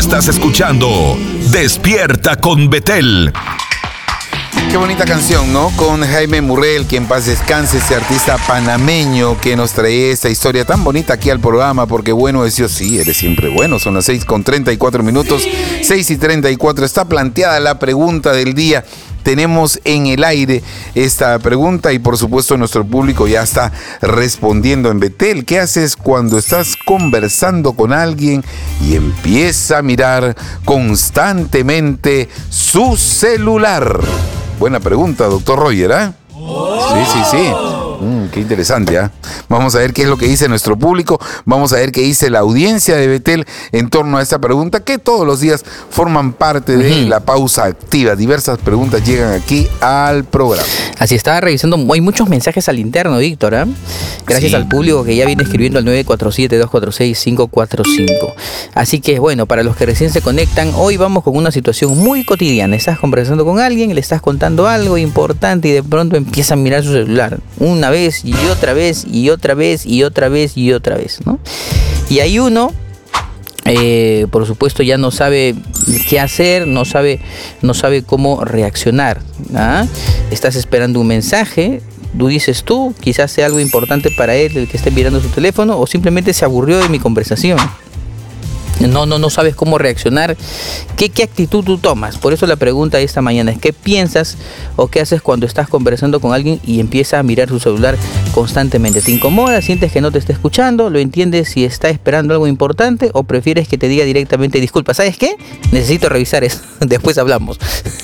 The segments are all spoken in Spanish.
Estás escuchando Despierta con Betel. Qué bonita canción, ¿no? Con Jaime Murrell, que en paz descanse, ese artista panameño que nos trae esta historia tan bonita aquí al programa, porque bueno es Dios, sí, eres siempre bueno. Son las 6:34, 6:34. Está planteada la pregunta del día. Tenemos en el aire esta pregunta y por supuesto nuestro público ya está respondiendo en Betel. ¿Qué haces cuando estás conversando con alguien y empieza a mirar constantemente su celular? Buena pregunta, doctor Roger, ¿eh? Sí. Qué interesante, ¿eh? Vamos a ver qué es lo que dice nuestro público, vamos a ver qué dice la audiencia de Betel en torno a esta pregunta, que todos los días forman parte de la pausa activa. Diversas preguntas llegan aquí al programa. Así estaba revisando, hay muchos mensajes al interno, Víctor, ¿eh? Gracias al público que ya viene escribiendo al 947-246-545. Así que bueno, para los que recién se conectan, hoy vamos con una situación muy cotidiana. Estás conversando con alguien, le estás contando algo importante y de pronto empieza a mirar su celular una vez y otra vez y otra vez y otra vez y otra vez, ¿no? Y hay uno, por supuesto, ya no sabe qué hacer, no sabe cómo reaccionar, ¿ah? Estás esperando un mensaje, tú dices quizás sea algo importante para él el que esté mirando su teléfono, o simplemente se aburrió de mi conversación. No sabes cómo reaccionar. ¿Qué actitud tú tomas? Por eso la pregunta de esta mañana es: ¿qué piensas o qué haces cuando estás conversando con alguien y empieza a mirar su celular constantemente? ¿Te incomoda? ¿Sientes que no te está escuchando? ¿Lo entiendes si está esperando algo importante? ¿O prefieres que te diga directamente: disculpa, ¿sabes qué? Necesito revisar eso, después hablamos?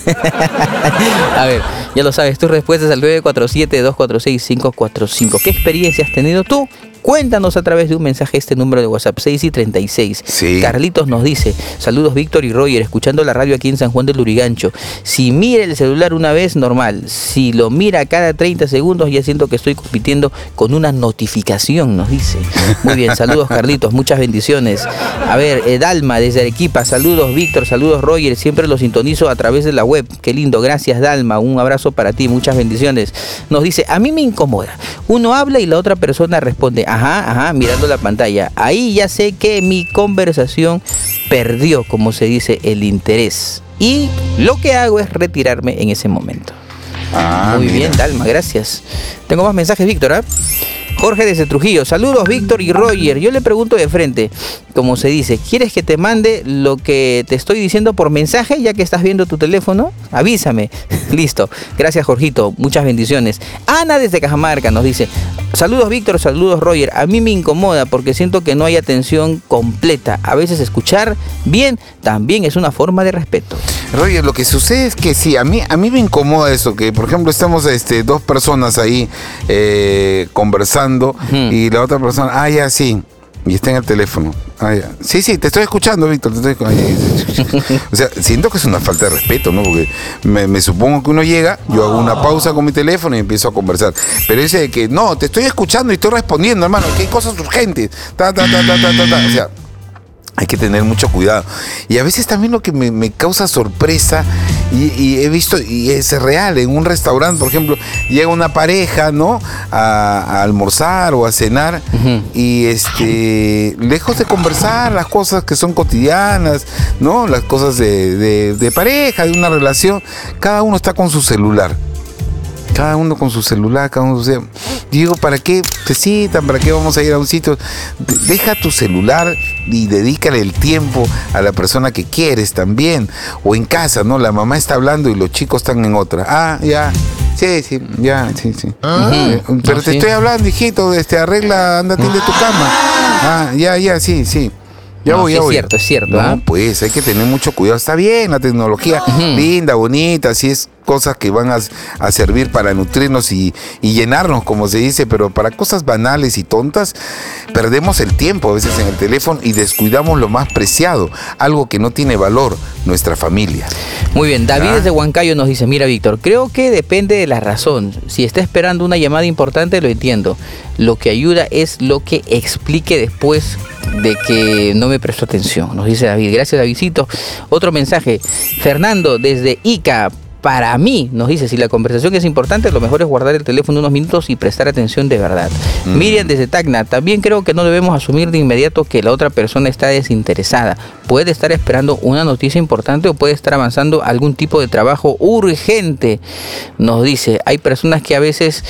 A ver, ya lo sabes, tus respuestas al 947-246-545. ¿Qué experiencia has tenido tú? Cuéntanos a través de un mensaje este número de WhatsApp, 6:36. Sí. Carlitos nos dice: saludos Víctor y Roger, escuchando la radio aquí en San Juan del Lurigancho. Si mira el celular una vez, normal. Si lo mira cada 30 segundos, ya siento que estoy compitiendo con una notificación, nos dice. Muy bien, saludos Carlitos, muchas bendiciones. A ver, Dalma desde Arequipa: saludos Víctor, saludos Roger, siempre los sintonizo a través de la web. Qué lindo, gracias Dalma, un abrazo para ti, muchas bendiciones. Nos dice: a mí me incomoda. Uno habla y la otra persona responde: ajá, mirando la pantalla. Ahí ya sé que mi conversación perdió, como se dice, el interés. Y lo que hago es retirarme en ese momento. Muy bien, Dalma, gracias. Tengo más mensajes, Víctor, ¿eh? Jorge desde Trujillo: saludos Víctor y Roger. Yo le pregunto de frente, como se dice: ¿quieres que te mande lo que te estoy diciendo por mensaje ya que estás viendo tu teléfono? Avísame. Listo. Gracias, Jorgito. Muchas bendiciones. Ana desde Cajamarca nos dice: saludos Víctor, saludos Roger. A mí me incomoda porque siento que no hay atención completa. A veces escuchar bien también es una forma de respeto. Roger, lo que sucede es que sí, a mí me incomoda eso, que por ejemplo estamos dos personas ahí conversando y la otra persona, ya sí, y está en el teléfono. Ya. Sí, te estoy escuchando, Víctor. O sea, siento que es una falta de respeto, ¿no? Porque me supongo que uno llega, yo hago una pausa con mi teléfono y empiezo a conversar. Pero ese de que, no, te estoy escuchando y estoy respondiendo, hermano, que hay cosas urgentes. O sea, hay que tener mucho cuidado. Y a veces también lo que me causa sorpresa, y he visto, y es real, en un restaurante, por ejemplo, llega una pareja, ¿no? A almorzar o a cenar, y lejos de conversar las cosas que son cotidianas, ¿no? Las cosas de pareja, de una relación, cada uno está con su celular. Cada uno con su celular, cada uno. Digo, ¿para qué te citan? ¿Para qué vamos a ir a un sitio? Deja tu celular y dedícale el tiempo a la persona que quieres también. O en casa, ¿no? La mamá está hablando y los chicos están en otra. Ya. Sí. Pero te estoy hablando, hijito, arregla, anda, atiende tu cama. Sí. Ya voy. Es cierto. No, pues hay que tener mucho cuidado. Está bien la tecnología, linda, bonita, así es, cosas que van a servir para nutrirnos y llenarnos, como se dice, pero para cosas banales y tontas, perdemos el tiempo a veces en el teléfono y descuidamos lo más preciado, algo que no tiene valor, nuestra familia. Muy bien, David desde Huancayo nos dice: mira Víctor, creo que depende de la razón. Si está esperando una llamada importante, lo entiendo. Lo que ayuda es lo que explique después de que no me prestó atención, nos dice David. Gracias, Davidcito. Otro mensaje: Fernando desde Ica: para mí, nos dice, si la conversación es importante, lo mejor es guardar el teléfono unos minutos y prestar atención de verdad. Miriam desde Tacna, también creo que no debemos asumir de inmediato que la otra persona está desinteresada. Puede estar esperando una noticia importante o puede estar avanzando algún tipo de trabajo urgente. Nos dice, hay personas que a veces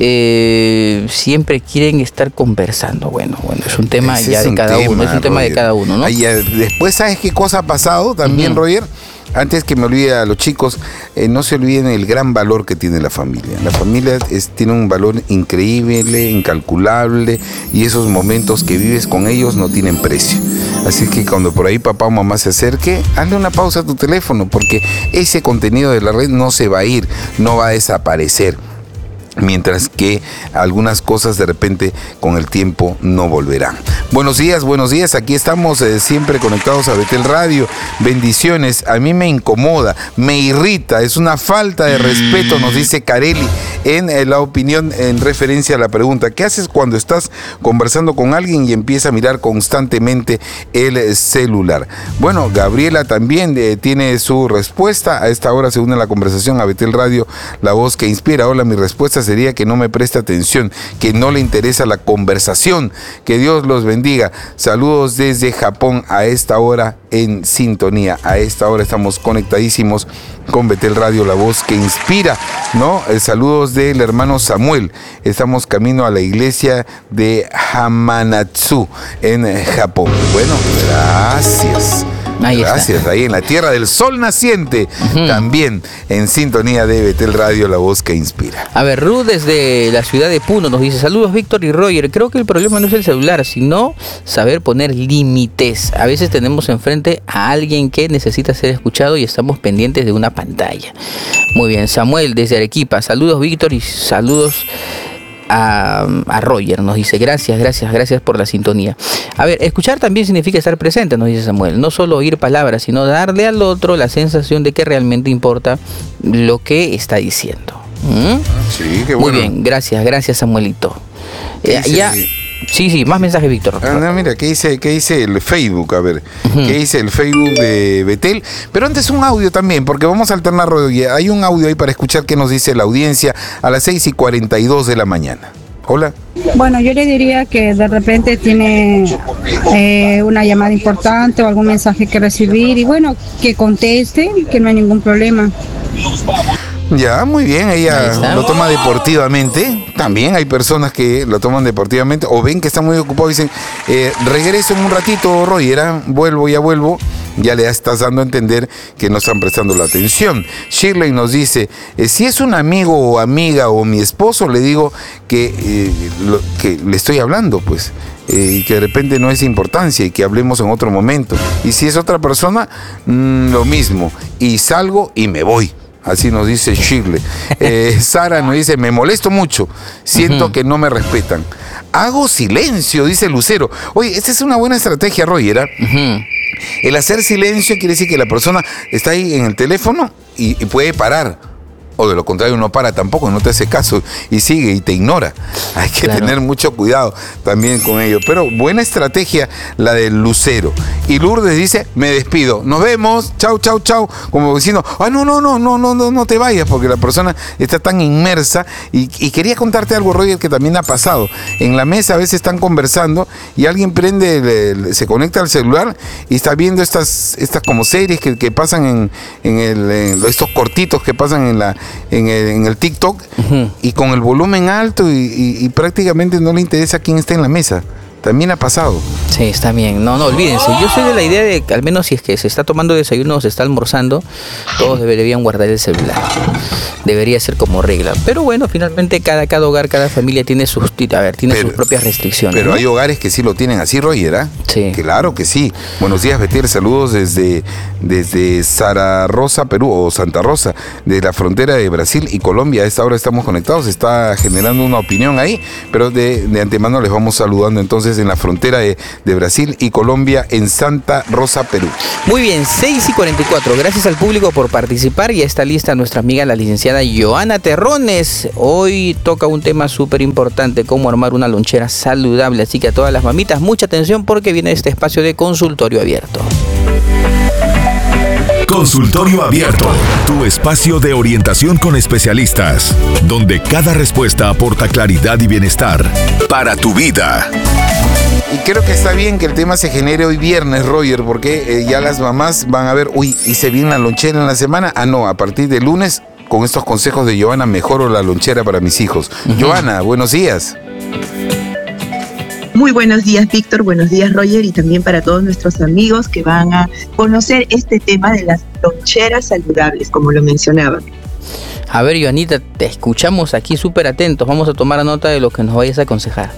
siempre quieren estar conversando. Bueno, es un tema ya de cada uno, es un tema de cada uno, ¿no? Después, ¿sabes qué cosa ha pasado también, Roger? Antes que me olvide a los chicos, no se olviden el gran valor que tiene la familia. La familia tiene un valor increíble, incalculable, y esos momentos que vives con ellos no tienen precio. Así que cuando por ahí papá o mamá se acerque, hazle una pausa a tu teléfono, porque ese contenido de la red no se va a ir, no va a desaparecer. Mientras que algunas cosas de repente con el tiempo no volverán. Buenos días, aquí estamos siempre conectados a Betel Radio. Bendiciones, a mí me incomoda, me irrita, es una falta de respeto, nos dice Carelli en la opinión en referencia a la pregunta. ¿Qué haces cuando estás conversando con alguien y empieza a mirar constantemente el celular? Bueno, Gabriela también tiene su respuesta. A esta hora se une a la conversación a Betel Radio, la voz que inspira. Hola, mi respuesta sería que no me preste atención, que no le interesa la conversación. Que Dios los bendiga. Saludos desde Japón a esta hora en sintonía. A esta hora estamos conectadísimos con Betel Radio, la voz que inspira, ¿no? Saludos del hermano Samuel. Estamos camino a la iglesia de Hamanatsu en Japón. Bueno, gracias. Gracias, ahí en la tierra del sol naciente, también en sintonía de Betel Radio, la voz que inspira. A ver, Ruth desde la ciudad de Puno nos dice, saludos Víctor y Roger, creo que el problema no es el celular, sino saber poner límites. A veces tenemos enfrente a alguien que necesita ser escuchado y estamos pendientes de una pantalla. Muy bien, Samuel desde Arequipa, saludos Víctor y saludos a Roger, nos dice, gracias por la sintonía. A ver, escuchar también significa estar presente, nos dice Samuel, no solo oír palabras, sino darle al otro la sensación de que realmente importa lo que está diciendo. Sí, qué bueno. Muy bien, gracias Samuelito. Sí, más mensajes, Víctor. Mira, ¿qué dice el Facebook? A ver, ¿qué dice el Facebook de Betel? Pero antes un audio también, porque vamos a alternar. Hay un audio ahí para escuchar qué nos dice la audiencia a las 6:42 de la mañana. Hola. Bueno, yo le diría que de repente tiene una llamada importante o algún mensaje que recibir y bueno, que conteste, que no hay ningún problema. Ya, muy bien, ella lo toma deportivamente. También hay personas que lo toman deportivamente o ven que está muy ocupado y dicen, regreso en un ratito, Roger, vuelvo. Ya le estás dando a entender que no están prestando la atención. Shirley nos dice, si es un amigo o amiga o mi esposo, le digo que le estoy hablando, pues. Y que de repente no es importancia y que hablemos en otro momento. Y si es otra persona, lo mismo. Y salgo y me voy. Así nos dice Shirley. Sara nos dice, me molesto mucho, siento que no me respetan. Hago silencio, dice Lucero. Oye, esta es una buena estrategia, Roger. El hacer silencio quiere decir que la persona está ahí en el teléfono y puede parar. O de lo contrario no para tampoco, no te hace caso y sigue y te ignora. Hay que tener mucho cuidado también con ello. Pero buena estrategia la del Lucero. Y Lourdes dice, me despido, nos vemos, chau. Como diciendo, no te vayas, porque la persona está tan inmersa. Y quería contarte algo, Roger, que también ha pasado. En la mesa a veces están conversando y alguien se conecta al celular y está viendo estas como series que pasan en estos cortitos que pasan en el TikTok, y con el volumen alto y prácticamente no le interesa quién está en la mesa. También ha pasado. Sí, está bien. No olvídense. Yo soy de la idea de que al menos si es que se está tomando desayuno o se está almorzando, todos deberían guardar el celular. Debería ser como regla. Pero bueno, finalmente cada hogar, cada familia tiene sus propias restricciones. Pero ¿no? Hay hogares que sí lo tienen así, Roger, Sí. Claro que sí. Buenos días, Betel. Saludos desde Sara Rosa, Perú, o Santa Rosa, de la frontera de Brasil y Colombia. A esta hora estamos conectados. Está generando una opinión ahí, pero de antemano les vamos saludando entonces en la frontera de Brasil y Colombia, en Santa Rosa, Perú. Muy bien, 6:44. Gracias al público por participar. Ya está lista nuestra amiga la licenciada Joana Terrones. Hoy toca un tema súper importante, cómo armar una lonchera saludable. Así que a todas las mamitas, mucha atención porque viene este espacio de consultorio abierto. Consultorio Abierto, tu espacio de orientación con especialistas, donde cada respuesta aporta claridad y bienestar para tu vida. Y creo que está bien que el tema se genere hoy viernes, Roger, porque ya las mamás van a ver, uy, ¿hice bien la lonchera en la semana? Ah, no, a partir de lunes, con estos consejos de Johanna, mejoro la lonchera para mis hijos. Johanna, buenos días. Muy buenos días, Víctor, buenos días, Roger, y también para todos nuestros amigos que van a conocer este tema de las loncheras saludables, como lo mencionaba. A ver, Johanita, te escuchamos aquí súper atentos. Vamos a tomar nota de lo que nos vayas a aconsejar.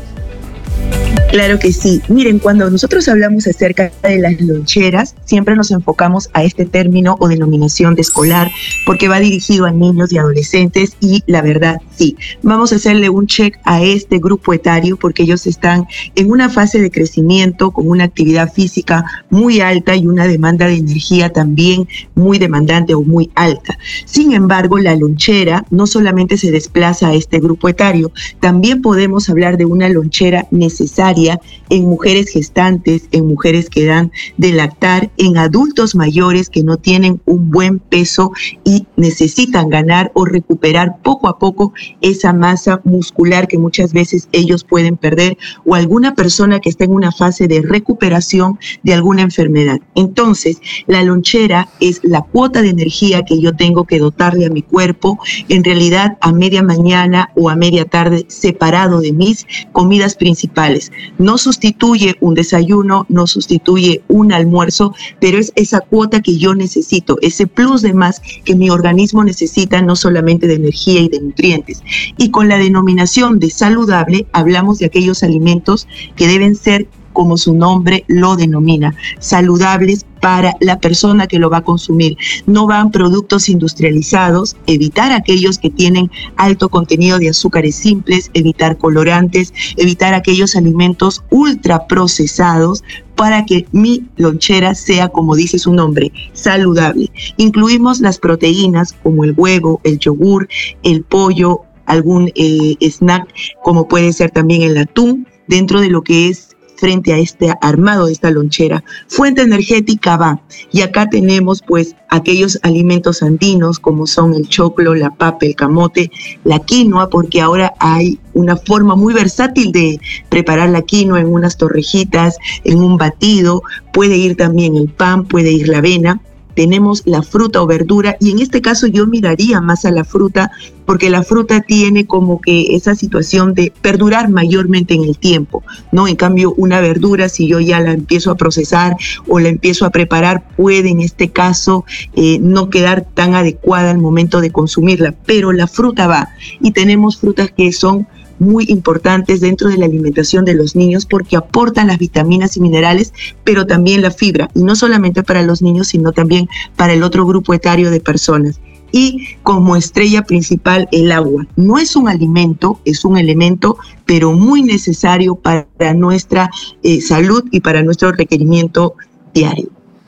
Claro que sí. Miren, cuando nosotros hablamos acerca de las loncheras, siempre nos enfocamos a este término o denominación de escolar, porque va dirigido a niños y adolescentes y la verdad, sí, vamos a hacerle un check a este grupo etario porque ellos están en una fase de crecimiento con una actividad física muy alta y una demanda de energía también muy demandante o muy alta. Sin embargo, la lonchera no solamente se desplaza a este grupo etario, también podemos hablar de una lonchera necesaria en mujeres gestantes, en mujeres que dan de lactar, en adultos mayores que no tienen un buen peso y necesitan ganar o recuperar poco a poco esa masa muscular que muchas veces ellos pueden perder, o alguna persona que está en una fase de recuperación de alguna enfermedad. Entonces, la lonchera es la cuota de energía que yo tengo que dotarle a mi cuerpo, en realidad a media mañana o a media tarde, separado de mis comidas principales. No sustituye un desayuno, no sustituye un almuerzo, pero es esa cuota que yo necesito, ese plus de más que mi organismo necesita, no solamente de energía y de nutrientes. Y con la denominación de saludable, hablamos de aquellos alimentos que deben ser, como su nombre lo denomina, saludables para la persona que lo va a consumir. No van productos industrializados, evitar aquellos que tienen alto contenido de azúcares simples, evitar colorantes, evitar aquellos alimentos ultraprocesados para que mi lonchera sea, como dice su nombre, saludable. Incluimos las proteínas como el huevo, el yogur, el pollo, algún snack como puede ser también el atún, dentro de lo que es frente a este armado de esta lonchera. Fuente energética va, y acá tenemos pues aquellos alimentos andinos como son el choclo, la papa, el camote, la quinoa, porque ahora hay una forma muy versátil de preparar la quinoa en unas torrejitas, en un batido, puede ir también el pan, puede ir la avena. Tenemos la fruta o verdura, y en este caso yo miraría más a la fruta, porque la fruta tiene como que esa situación de perdurar mayormente en el tiempo, ¿no? En cambio, una verdura, si yo ya la empiezo a procesar o la empiezo a preparar, puede en este caso no quedar tan adecuada al momento de consumirla, pero la fruta va, y tenemos frutas que son muy importantes dentro de la alimentación de los niños porque aportan las vitaminas y minerales, pero también la fibra, y no solamente para los niños, sino también para el otro grupo etario de personas. Y como estrella principal, el agua. No es un alimento, es un elemento, pero muy necesario para nuestra salud y para nuestro requerimiento diario.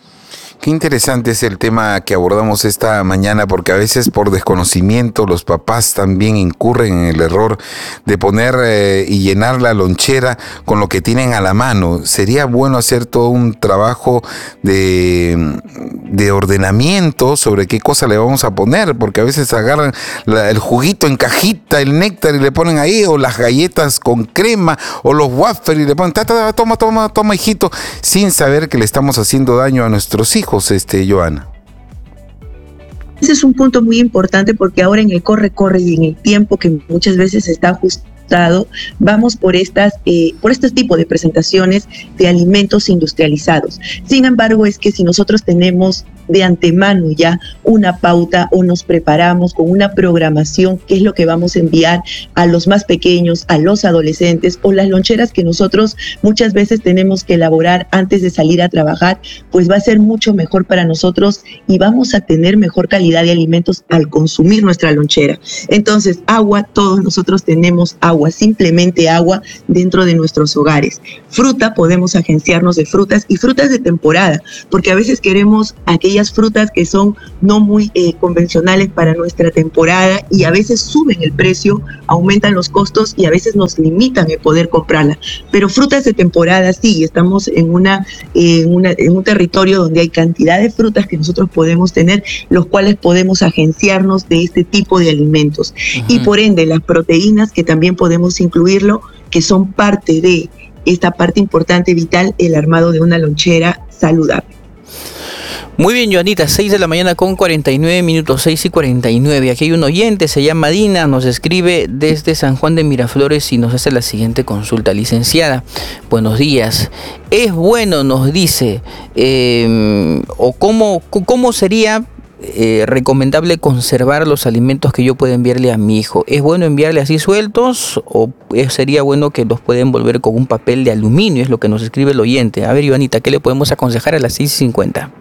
Qué interesante es el tema que abordamos esta mañana, porque a veces por desconocimiento los papás también incurren en el error de poner y llenar la lonchera con lo que tienen a la mano. Sería bueno hacer todo un trabajo de ordenamiento sobre qué cosa le vamos a poner, porque a veces agarran el juguito en cajita, el néctar y le ponen ahí, o las galletas con crema, o los waffles y le ponen, toma hijito, sin saber que le estamos haciendo daño a nuestros hijos. Johanna. Ese es un punto muy importante porque ahora en el corre y en el tiempo que muchas veces está ajustado, vamos por este tipo de presentaciones de alimentos industrializados. Sin embargo, es que si nosotros tenemos de antemano ya una pauta o nos preparamos con una programación, qué es lo que vamos a enviar a los más pequeños, a los adolescentes, o las loncheras que nosotros muchas veces tenemos que elaborar antes de salir a trabajar, pues va a ser mucho mejor para nosotros y vamos a tener mejor calidad de alimentos al consumir nuestra lonchera. Entonces, agua, todos nosotros tenemos agua, simplemente agua dentro de nuestros hogares. Fruta, podemos agenciarnos de frutas y frutas de temporada, porque a veces queremos aquellas aquellas frutas que son no muy convencionales para nuestra temporada y a veces suben el precio, aumentan los costos y a veces nos limitan el poder comprarla. Pero frutas de temporada sí, estamos en un territorio donde hay cantidad de frutas que nosotros podemos tener, los cuales podemos agenciarnos de este tipo de alimentos. Y por ende, las proteínas que también podemos incluirlo, que son parte de esta parte importante, vital, el armado de una lonchera saludable. Muy bien, Joanita, 6 de la mañana con 49 minutos, 6:49. Aquí hay un oyente, se llama Dina, nos escribe desde San Juan de Miraflores y nos hace la siguiente consulta. Licenciada, buenos días. Es bueno, nos dice, o cómo sería recomendable conservar los alimentos que yo pueda enviarle a mi hijo. ¿Es bueno enviarle así sueltos o sería bueno que los pueda envolver con un papel de aluminio? Es lo que nos escribe el oyente. A ver, Joanita, ¿qué le podemos aconsejar a las 6:50?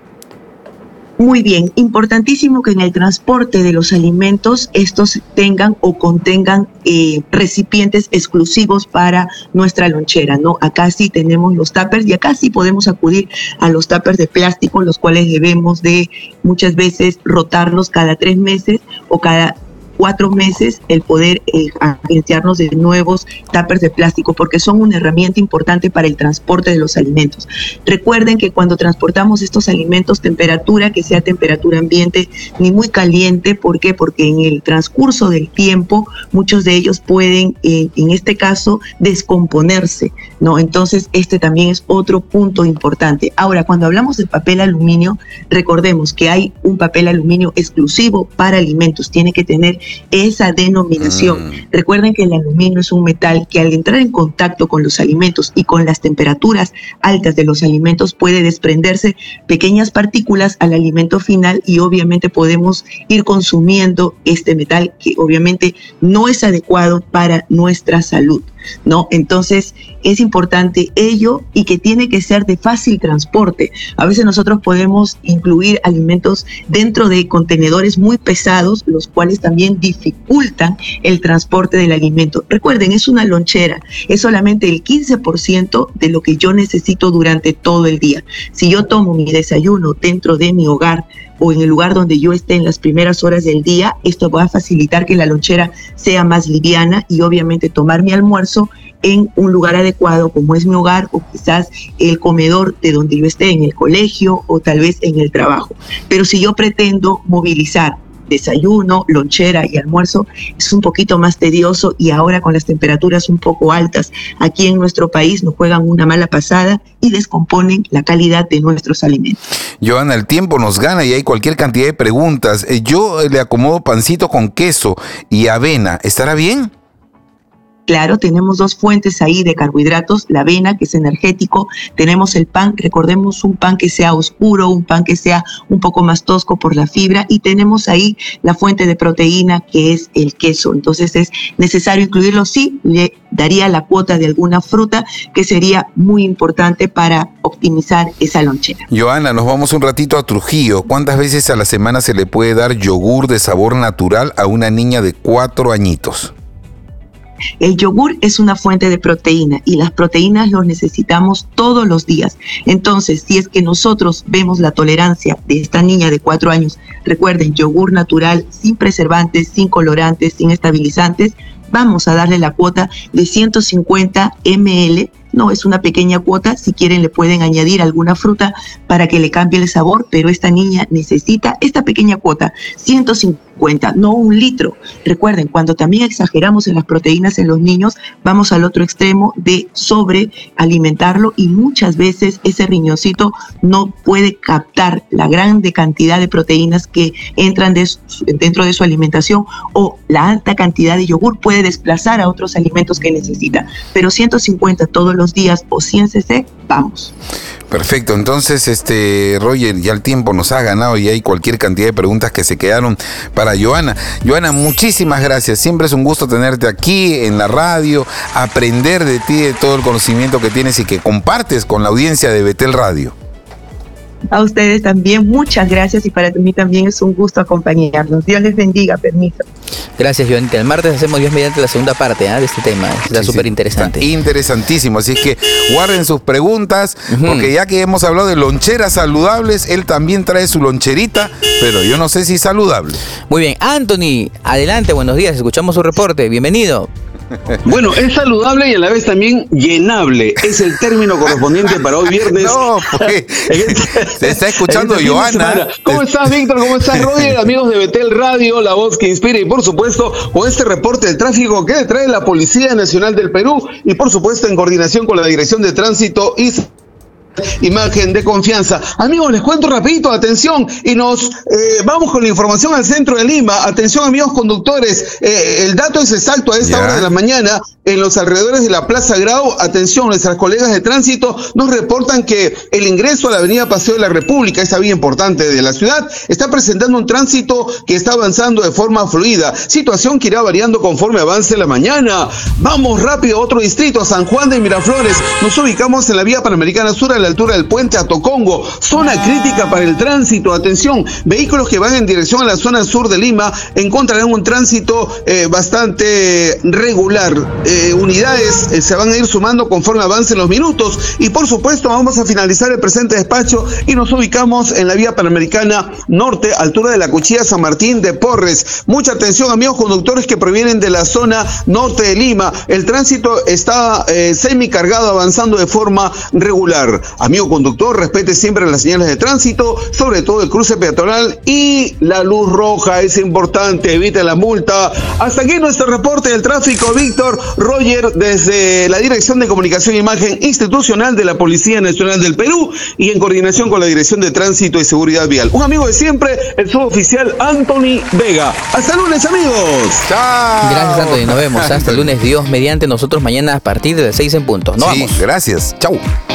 Muy bien, importantísimo que en el transporte de los alimentos estos tengan o contengan recipientes exclusivos para nuestra lonchera, ¿no? Acá sí tenemos los tuppers y acá sí podemos acudir a los tuppers de plástico, los cuales debemos de muchas veces rotarlos cada 3 meses o cada 4 meses, el poder agenciarnos de nuevos tuppers de plástico, porque son una herramienta importante para el transporte de los alimentos. Recuerden que cuando transportamos estos alimentos, temperatura que sea temperatura ambiente, ni muy caliente. ¿Por qué? Porque en el transcurso del tiempo, muchos de ellos pueden, en este caso, descomponerse, ¿no? Entonces, este también es otro punto importante. Ahora, cuando hablamos del papel aluminio, recordemos que hay un papel aluminio exclusivo para alimentos. Tiene que tener esa denominación. Recuerden que el aluminio es un metal que al entrar en contacto con los alimentos y con las temperaturas altas de los alimentos puede desprenderse pequeñas partículas al alimento final y obviamente podemos ir consumiendo este metal que obviamente no es adecuado para nuestra salud, ¿no? Entonces es importante ello y que tiene que ser de fácil transporte. A veces nosotros podemos incluir alimentos dentro de contenedores muy pesados, los cuales también dificultan el transporte del alimento. Recuerden, es una lonchera, es solamente el 15% de lo que yo necesito durante todo el día. Si yo tomo mi desayuno dentro de mi hogar o en el lugar donde yo esté en las primeras horas del día, esto va a facilitar que la lonchera sea más liviana y obviamente tomar mi almuerzo en un lugar adecuado como es mi hogar o quizás el comedor de donde yo esté, en el colegio o tal vez en el trabajo. Pero si yo pretendo movilizar desayuno, lonchera y almuerzo, es un poquito más tedioso y ahora con las temperaturas un poco altas aquí en nuestro país nos juegan una mala pasada y descomponen la calidad de nuestros alimentos. Joana, el tiempo nos gana y hay cualquier cantidad de preguntas. Yo le acomodo pancito con queso y avena, ¿estará bien? Claro, tenemos 2 fuentes ahí de carbohidratos, la avena, que es energético, tenemos el pan, recordemos un pan que sea oscuro, un pan que sea un poco más tosco por la fibra, y tenemos ahí la fuente de proteína, que es el queso. Entonces es necesario incluirlo, sí, le daría la cuota de alguna fruta, que sería muy importante para optimizar esa lonchera. Joana, nos vamos un ratito a Trujillo. ¿Cuántas veces a la semana se le puede dar yogur de sabor natural a una niña de 4 añitos? El yogur es una fuente de proteína y las proteínas los necesitamos todos los días. Entonces, si es que nosotros vemos la tolerancia de esta niña de 4 años, recuerden, yogur natural, sin preservantes, sin colorantes, sin estabilizantes, vamos a darle la cuota de 150 ml. No es una pequeña cuota, si quieren le pueden añadir alguna fruta para que le cambie el sabor, pero esta niña necesita esta pequeña cuota, 150, no 1 litro. Recuerden, cuando también exageramos en las proteínas en los niños, vamos al otro extremo de sobrealimentarlo y muchas veces ese riñoncito no puede captar la grande cantidad de proteínas que entran dentro de su alimentación, o la alta cantidad de yogur puede desplazar a otros alimentos que necesita, pero 150 todos los días o 100 cc, vamos. Perfecto, entonces Roger, ya el tiempo nos ha ganado y hay cualquier cantidad de preguntas que se quedaron para Joana. Joana, muchísimas gracias, siempre es un gusto tenerte aquí en la radio, aprender de ti, de todo el conocimiento que tienes y que compartes con la audiencia de Betel Radio. A ustedes también, muchas gracias, y para mí también es un gusto acompañarnos. Dios les bendiga, permiso. Gracias, Joanita. El martes hacemos Dios mediante la segunda parte de este tema. Está súper interesante. Está interesantísimo, así que guarden sus preguntas, porque ya que hemos hablado de loncheras saludables, él también trae su loncherita, pero yo no sé si saludable. Muy bien, Anthony, adelante, buenos días, escuchamos su reporte, bienvenido. Bueno, es saludable y a la vez también llenable. Es el término correspondiente para hoy viernes. No, pues, se está escuchando Joana. ¿Cómo estás, Víctor? ¿Cómo estás, Roger? Amigos de Betel Radio, la voz que inspira, y por supuesto con este reporte del tráfico que trae la Policía Nacional del Perú y por supuesto en coordinación con la Dirección de Tránsito y Imagen de Confianza. Amigos, les cuento rapidito, atención, y nos vamos con la información al centro de Lima. Atención, amigos conductores, el dato es exacto a esta hora de la mañana, en los alrededores de la Plaza Grau. Atención, nuestras colegas de tránsito nos reportan que el ingreso a la avenida Paseo de la República, esa vía importante de la ciudad, está presentando un tránsito que está avanzando de forma fluida, situación que irá variando conforme avance la mañana. Vamos rápido a otro distrito, San Juan de Miraflores. Nos ubicamos en la vía Panamericana Sur, a la altura del puente Atocongo, zona crítica para el tránsito. Atención, vehículos que van en dirección a la zona sur de Lima encontrarán un tránsito bastante regular. Unidades se van a ir sumando conforme avancen los minutos, y por supuesto vamos a finalizar el presente despacho y nos ubicamos en la vía Panamericana Norte, altura de la Cuchilla San Martín de Porres. Mucha atención, amigos conductores que provienen de la zona norte de Lima, el tránsito está semicargado, avanzando de forma regular. Amigo conductor, respete siempre las señales de tránsito, sobre todo el cruce peatonal y la luz roja, es importante, evite la multa. Hasta aquí nuestro reporte del tráfico, Víctor, Roger, desde la Dirección de Comunicación e Imagen Institucional de la Policía Nacional del Perú y en coordinación con la Dirección de Tránsito y Seguridad Vial. Un amigo de siempre, el suboficial Anthony Vega. Hasta el lunes, amigos. Chao. Gracias, Anthony, nos vemos hasta el lunes, Dios mediante, nosotros mañana a partir de las 6 en punto. Nos vamos. Gracias, chau.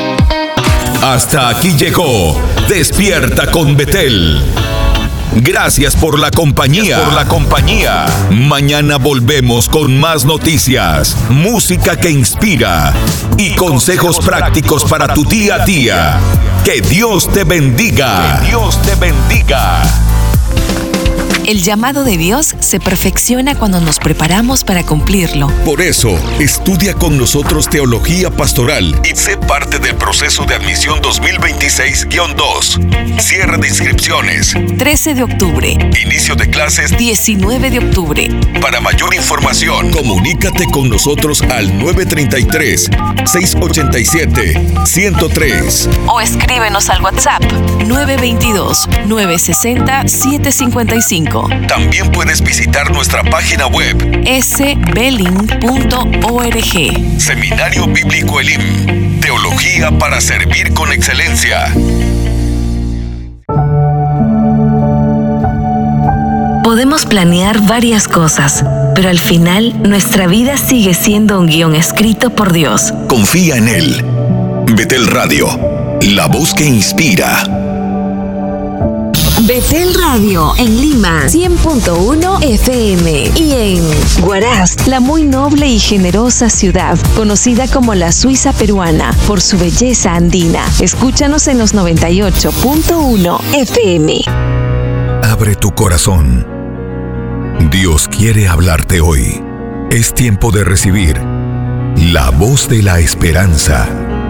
Hasta aquí llegó Despierta con Betel. Gracias por la compañía. Mañana volvemos con más noticias, música que inspira y consejos prácticos para tu día a día. Que Dios te bendiga. El llamado de Dios se perfecciona cuando nos preparamos para cumplirlo. Por eso, estudia con nosotros Teología Pastoral y sé parte del proceso de admisión 2026-2. Cierre de inscripciones 13 de octubre. Inicio de clases 19 de octubre. Para mayor información, comunícate con nosotros al 933-687-103. O escríbenos al WhatsApp 922-960-755. También puedes visitar nuestra página web sbelling.org. Seminario Bíblico Elim. Teología para servir con excelencia. Podemos planear varias cosas, pero al final nuestra vida sigue siendo un guión escrito por Dios. Confía en Él. Betel Radio, la voz que inspira. Betel Radio en Lima 100.1 FM y en Huaraz, La muy noble y generosa ciudad, conocida como la Suiza peruana por su belleza andina. Escúchanos en los 98.1 FM. Abre tu corazón. Dios quiere hablarte hoy. Es tiempo de recibir la voz de la esperanza.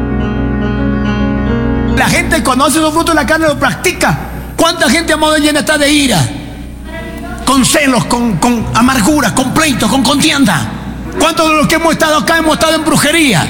La gente conoce los frutos de la carne y lo practica. ¿Cuánta gente, amado, llena está de ira? Con celos, con amargura, con pleitos, con contienda. ¿Cuántos de los que hemos estado acá hemos estado en brujería?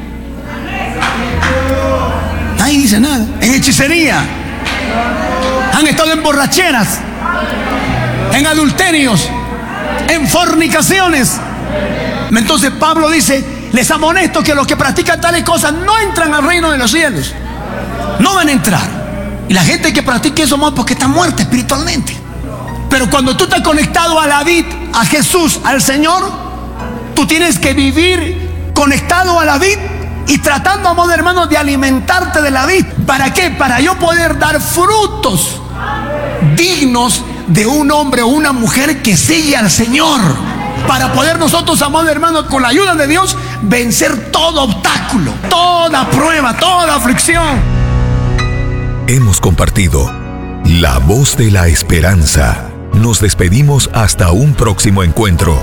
Nadie dice nada. En hechicería. Han estado en borracheras, en adulterios, en fornicaciones. Entonces Pablo dice, les amonesto que los que practican tales cosas no entran al reino de los cielos. No van a entrar. Y la gente que practica eso más porque está muerta espiritualmente. Pero cuando tú estás conectado a la vid, a Jesús, al Señor, tú tienes que vivir conectado a la vid y tratando, amado hermano, de alimentarte de la vid. ¿Para qué? Para yo poder dar frutos dignos de un hombre o una mujer que sigue al Señor. Para poder nosotros, amado hermano, con la ayuda de Dios, vencer todo obstáculo, toda prueba, toda aflicción. hemos compartido. La voz de la esperanza. Nos despedimos hasta un próximo encuentro.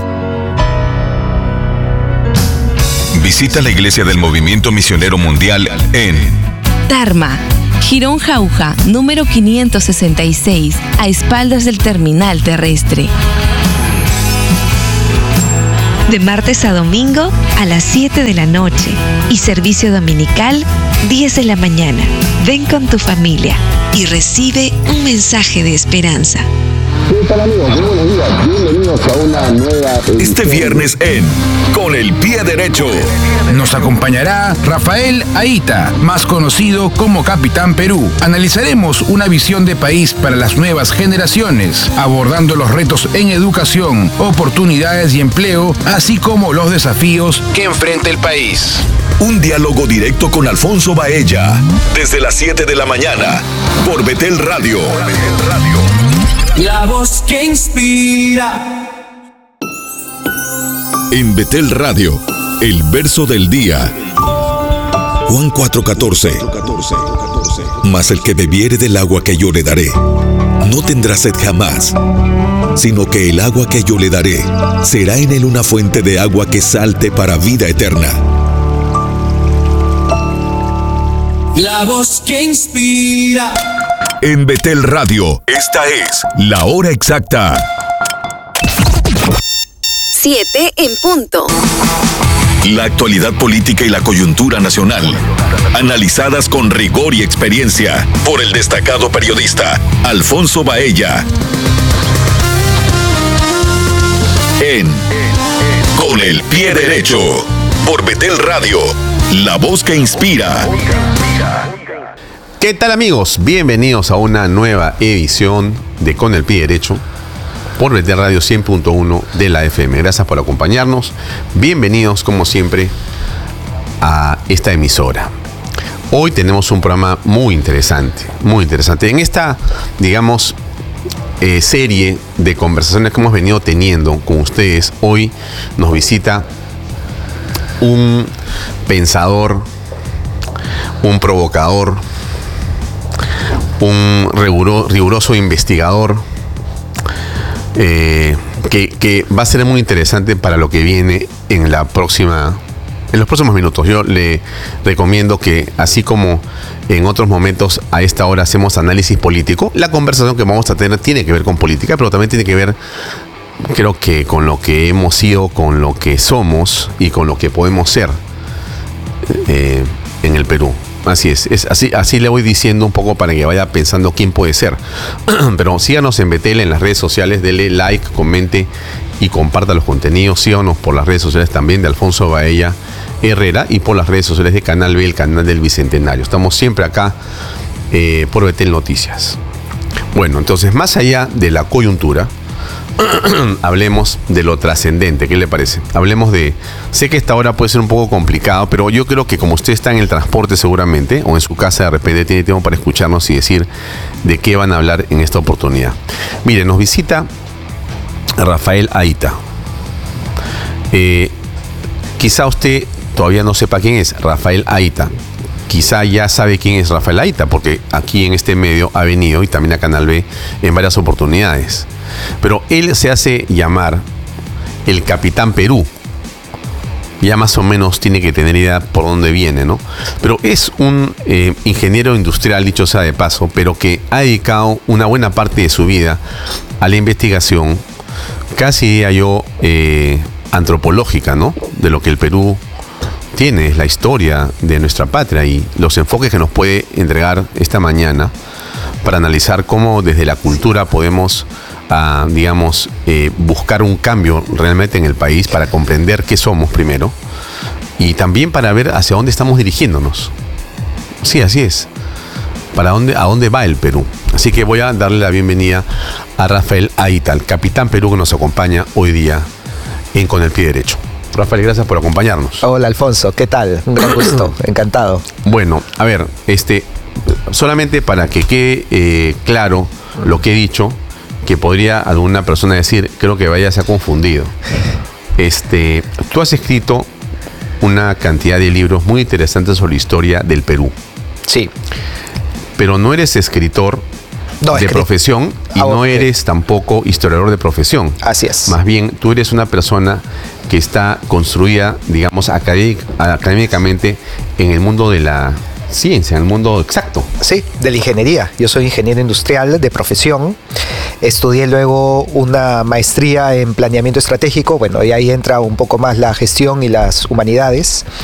Visita la Iglesia del Movimiento Misionero Mundial en Tarma, Girón Jauja, número 566, a espaldas del terminal terrestre. De martes a domingo a las 7 de la noche y servicio dominical 10 de la mañana. Ven con tu familia y recibe un mensaje de esperanza. ¿Qué tal, amigos? Muy buenos días. Bienvenidos a una nueva este viernes en Con el Pie Derecho. Nos acompañará Rafael Aita, más conocido como Capitán Perú. Analizaremos una visión de país para las nuevas generaciones, abordando los retos en educación, oportunidades y empleo, así como los desafíos que enfrenta el país. Un diálogo directo con Alfonso Baella, desde las 7 de la mañana, por Betel Radio. La voz que inspira. En Betel Radio, el verso del día. Juan 4:14. Mas el que bebiere del agua que yo le daré, no tendrá sed jamás, sino que el agua que yo le daré será en él una fuente de agua que salte para vida eterna. La voz que inspira. En Betel Radio, esta es la hora exacta. 7 en punto. La actualidad política y la coyuntura nacional, analizadas con rigor y experiencia por el destacado periodista Alfonso Baella. En Con el Pie Derecho, por Betel Radio, la voz que inspira. ¿Qué tal, amigos? Bienvenidos a una nueva edición de Con el Pie Derecho por Betel Radio 100.1 de la FM. Gracias por acompañarnos. Bienvenidos, como siempre, a esta emisora. Hoy tenemos un programa muy interesante, muy interesante. En esta, digamos, serie de conversaciones que hemos venido teniendo con ustedes, hoy nos visita un pensador, un provocador, un riguroso investigador que va a ser muy interesante para lo que viene en los próximos minutos. Yo le recomiendo que, así como en otros momentos a esta hora hacemos análisis político, la conversación que vamos a tener tiene que ver con política, pero también tiene que ver, creo que, con lo que hemos sido, con lo que somos y con lo que podemos ser en el Perú. Así es así le voy diciendo un poco para que vaya pensando quién puede ser. Pero síganos en Betel, en las redes sociales, dele like, comente y comparta los contenidos. Síganos por las redes sociales también de Alfonso Baella Herrera y por las redes sociales de Canal B, el canal del Bicentenario. Estamos siempre acá por Betel Noticias. Bueno, entonces, más allá de la coyuntura, hablemos de lo trascendente. ¿Qué le parece? Hablemos de... Sé que esta hora puede ser un poco complicado, pero yo creo que como usted está en el transporte seguramente, o en su casa de repente tiene tiempo para escucharnos y decir de qué van a hablar en esta oportunidad. Mire, nos visita Rafael Aita. Quizá usted todavía no sepa quién es Rafael Aita. Quizá ya sabe quién es Rafael Aita, porque aquí en este medio ha venido, y también a Canal B, en varias oportunidades. Pero él se hace llamar el Capitán Perú. Ya más o menos tiene que tener idea por dónde viene, ¿no? Pero es un ingeniero industrial, dicho sea de paso, pero que ha dedicado una buena parte de su vida a la investigación, casi diría yo, antropológica, ¿no? De lo que el Perú tiene, es la historia de nuestra patria y los enfoques que nos puede entregar esta mañana para analizar cómo desde la cultura podemos buscar un cambio realmente en el país, para comprender qué somos primero y también para ver hacia dónde estamos dirigiéndonos. Sí, así es. ¿A dónde va el Perú? Así que voy a darle la bienvenida a Rafael Aita, el Capitán Perú, que nos acompaña hoy día en Con el Pie Derecho. Rafael, gracias por acompañarnos. Hola, Alfonso, ¿qué tal? Un gran gusto, encantado. Bueno, a ver, solamente para que quede claro lo que he dicho, que podría alguna persona decir, creo que Baella se ha confundido. Tú has escrito una cantidad de libros muy interesantes sobre la historia del Perú. Sí. pero no eres escritor de profesión y no eres tampoco historiador de profesión. Así es. Más bien, tú eres una persona que está construida, digamos, académicamente en el mundo de la ciencia, en el mundo exacto. Sí, de la ingeniería. Yo soy ingeniero industrial de profesión. Estudié luego una maestría en planeamiento estratégico. Bueno, y ahí entra un poco más la gestión y las humanidades.